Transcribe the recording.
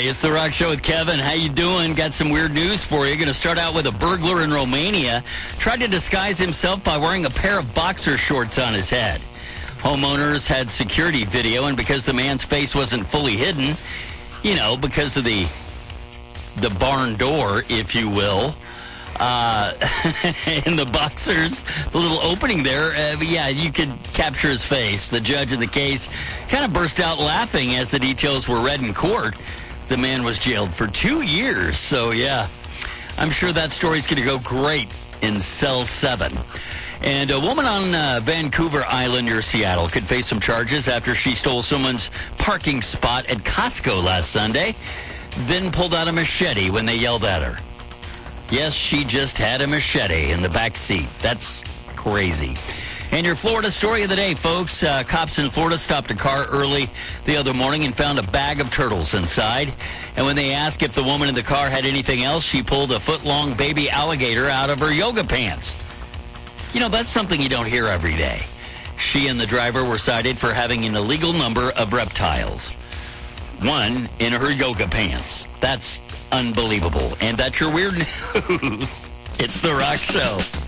Hey, it's The Rock Show with Kevin. How you doing? Got some weird news for you. Going to start out with a burglar in Romania tried to disguise himself by wearing a pair of boxer shorts on his head. Homeowners had security video, and because the man's face wasn't fully hidden, because of the barn door, if you will, in the boxers, the little opening there, you could capture his face. The judge in the case kind of burst out laughing as the details were read in court. The man was jailed for 2 years. So, I'm sure that story's going to go great in Cell 7. And a woman on Vancouver Island near Seattle could face some charges after she stole someone's parking spot at Costco last Sunday, then pulled out a machete when they yelled at her. Yes, she just had a machete in the back seat. That's crazy. And your Florida story of the day, folks. Cops in Florida stopped a car early the other morning and found a bag of turtles inside. And when they asked if the woman in the car had anything else, she pulled a foot-long baby alligator out of her yoga pants. That's something you don't hear every day. She and the driver were cited for having an illegal number of reptiles. One in her yoga pants. That's unbelievable. And that's your weird news. It's The Rock Show.